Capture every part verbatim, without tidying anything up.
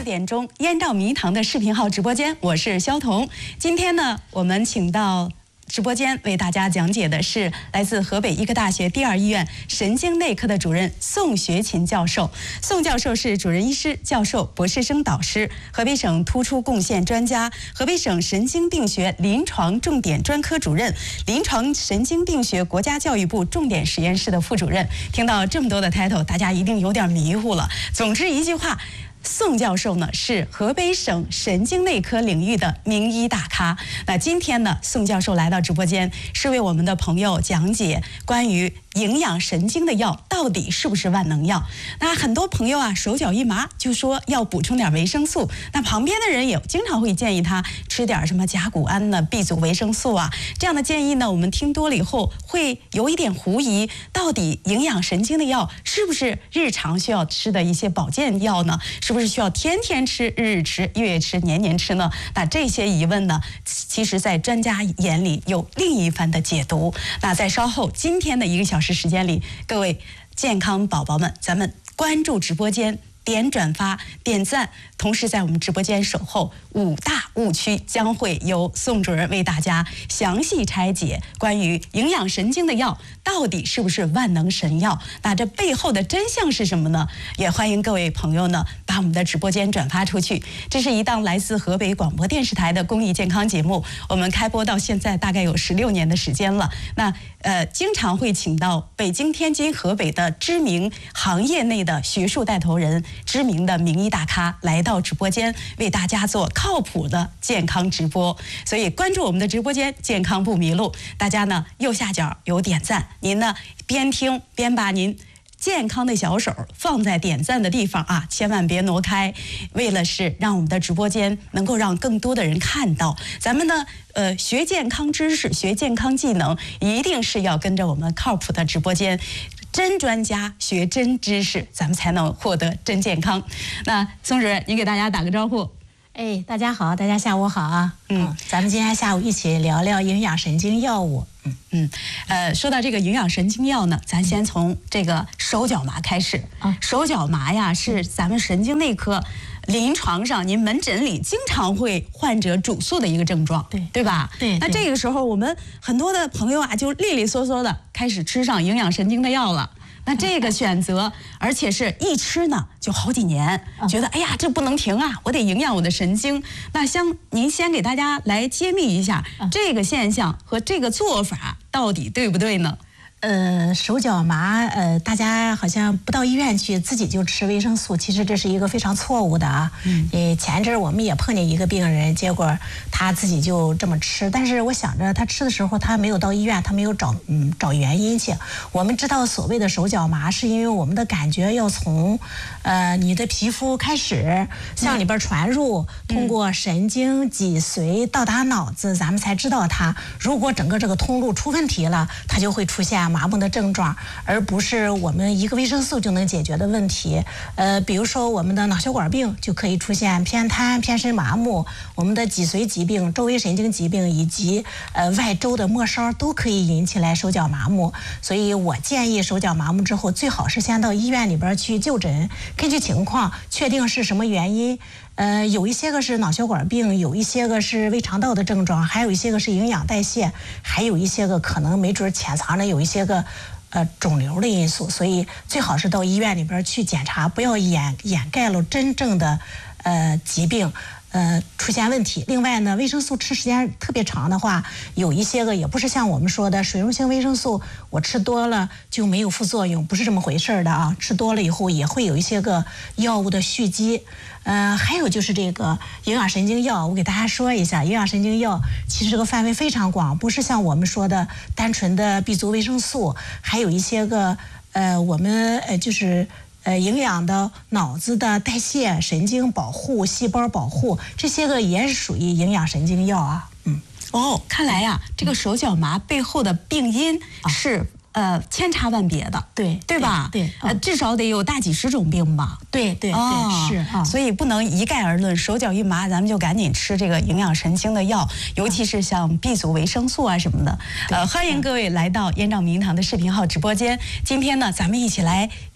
点钟，燕赵名医堂的视频号直播间，我是肖彤。今天呢，我们请到直播间为大家讲解的是来自河北医科大学第二医院神经内科的主任宋学勤教授。宋教授是主任医师、教授、博士生导师，河北省突出贡献专家，河北省神经病学临床重点专科主任，临床神经病学国家教育部重点实验室的副主任。听到这么多的 title， 大家一定有点迷糊了。总之一句话，宋教授呢是河北省神经内科领域的名医大咖。那今天呢，宋教授来到直播间，是为我们的朋友讲解关于营养神经的药到底是不是万能药。那很多朋友啊，手脚一麻就说要补充点维生素，那旁边的人也经常会建议他吃点什么甲钴胺呢、B 族维生素啊，这样的建议呢，我们听多了以后会有一点狐疑，到底营养神经的药是不是日常需要吃的一些保健药呢？是不是需要天天吃、日日吃、月月吃、年年吃呢？那这些疑问呢，其实在专家眼里有另一番的解读。那在稍后今天的一个小时时间里，各位健康宝宝们，咱们关注直播间，点转发、点赞，同时在我们直播间守候。五大误区将会由宋主任为大家详细拆解，关于营养神经的药到底是不是万能神药？那这背后的真相是什么呢？也欢迎各位朋友呢把我们的直播间转发出去。这是一档来自河北广播电视台的公益健康节目，我们开播到现在大概有十六年的时间了。那呃，经常会请到北京、天津、河北的知名行业内的学术带头人、知名的名医大咖来到直播间，为大家做靠谱的健康直播。所以关注我们的直播间，健康不迷路。大家呢右下角有点赞，您呢边听边把您健康的小手放在点赞的地方啊，千万别挪开。为了是让我们的直播间能够让更多的人看到，咱们呢呃学健康知识、学健康技能，一定是要跟着我们靠谱的直播间。真专家学真知识，咱们才能获得真健康。那宋主任，您给大家打个招呼。 哎，大家好，大家下午好啊。嗯，咱们今天下午一起聊聊营养神经药物。 嗯嗯，呃，说到这个营养神经药呢，咱先从这个手脚麻开始。啊，手脚麻呀，是咱们神经内科临床上您门诊里经常会患者主诉的一个症状， 对对吧？ 对。 那这个时候，我们很多的朋友啊，就利利索索的开始吃上营养神经的药了。那这个选择，而且是一吃呢就好几年，觉得哎呀这不能停啊，我得营养我的神经。那像您先给大家来揭秘一下这个现象和这个做法到底对不对呢？ 呃，手脚麻，呃，大家好像不到医院去自己就吃维生素，其实这是一个非常错误的啊。嗯。呃，前阵我们也碰见一个病人，结果他自己就这么吃，但是我想着他吃的时候他没有到医院，他没有找嗯找原因去。我们知道所谓的手脚麻，是因为我们的感觉要从呃你的皮肤开始向里边传入，嗯、通过神经脊髓到达脑子，咱们才知道它。如果整个这个通路出问题了，它就会出现麻木的症状，而不是我们一个维生素就能解决的问题。呃，比如说我们的脑血管病就可以出现偏瘫、偏身麻木，我们的脊髓疾病、周围神经疾病以及呃外周的末梢都可以引起来手脚麻木。所以我建议手脚麻木之后，最好是先到医院里边去就诊，根据情况确定是什么原因。呃，有一些个是脑血管病，有一些个是胃肠道的症状，还有一些个是营养代谢，还有一些个可能没准潜藏着有一些个呃肿瘤的因素，所以最好是到医院里边去检查，不要掩掩盖了真正的呃疾病。呃，出现问题。另外呢，维生素吃时间特别长的话，有一些个也不是像我们说的水溶性维生素，我吃多了就没有副作用，不是这么回事的啊。吃多了以后也会有一些个药物的蓄积。呃，还有就是这个营养神经药，我给大家说一下，营养神经药其实这个范围非常广，不是像我们说的单纯的 B 族维生素，还有一些个呃，我们呃就是。呃，营养的、脑子的代谢、神经保护、细胞保护，这些个也是属于营养神经药啊。嗯， 哦，看来呀、啊，这个手脚麻背后的病因是、啊、呃千差万别的， 对对吧？ 对，对呃，至少得有大几十种病吧？ 对对对， 哦、 是啊， 所以不能一概而论，手脚一麻咱们就赶紧吃这个营养神经的药，尤其是像 B 族维生素啊什么的。呃，欢迎各位来到燕赵名医堂的视频号直播间。今天呢，咱们一起来。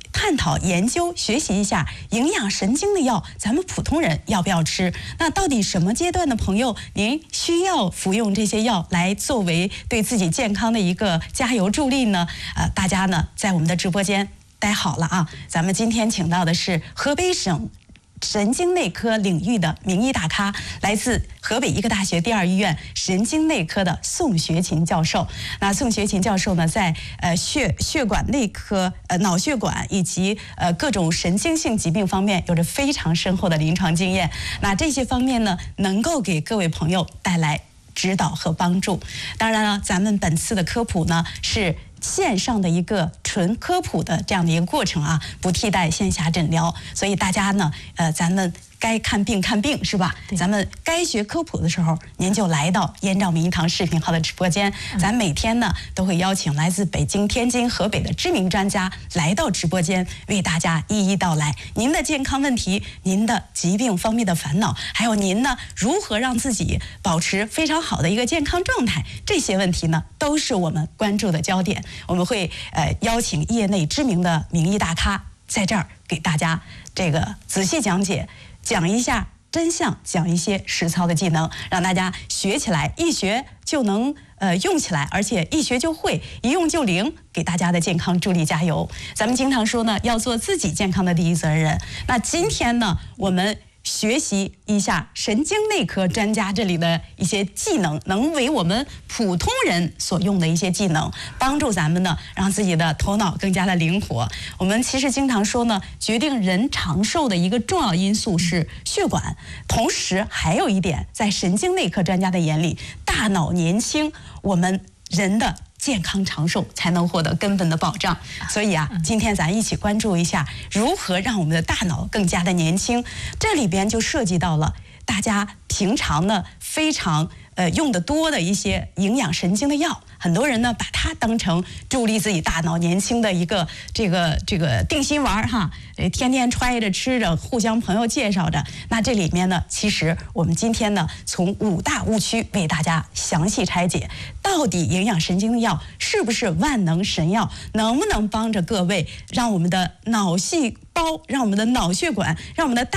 探讨、研究、学习一下营养神经的药，咱们普通人要不要吃？那到底什么阶段的朋友您需要服用这些药来作为对自己健康的一个加油助力呢？呃，大家呢在我们的直播间待好了啊！咱们今天请到的是河北省神经内科领域的名医大咖，来自河北医科大学第二医院神经内科的宋学勤教授。那宋学勤教授呢，在呃血血管内科、呃脑血管以及呃各种神经性疾病方面有着非常深厚的临床经验。那这些方面呢，能够给各位朋友带来指导和帮助。当然了，咱们本次的科普呢是线上的一个纯科普的这样的一个过程啊，不替代线下诊疗，所以大家呢，呃，咱们该看病看病是吧？咱们该学科普的时候，您就来到燕赵名医堂视频号的直播间。咱每天呢都会邀请来自北京、天津、河北的知名专家来到直播间，为大家一一道来您的健康问题、您的疾病方面的烦恼，还有您呢如何让自己保持非常好的一个健康状态，这些问题呢都是我们关注的焦点。我们会呃邀请业内知名的名医大咖在这儿给大家这个仔细讲解。讲一下真相，讲一些实操的技能，让大家学起来，一学就能呃用起来，而且一学就会，一用就灵，给大家的健康助力加油。咱们经常说呢，要做自己健康的第一责任人。那今天呢，我们学习一下神经内科专家这里的一些技能，能为我们普通人所用的一些技能，帮助咱们呢让自己的头脑更加的灵活。我们其实经常说呢，决定人长寿的一个重要因素是血管，同时还有一点，在神经内科专家的眼里，大脑年轻，我们人的健康长寿才能获得根本的保障。所以啊，今天咱一起关注一下如何让我们的大脑更加的年轻。这里边就涉及到了大家平常呢非常呃用得多的一些营养神经的药，很多人呢把它当成助力自己大脑年轻的一个这个这个定心丸哈，天天揣着吃着，互相朋友介绍着。那这里面呢，其实我们今天呢从五大误区为大家详细拆解，到底营养神经的药是不是万能神药，能不能帮着各位让我们的脑细胞、让我们的脑血管、让我们的大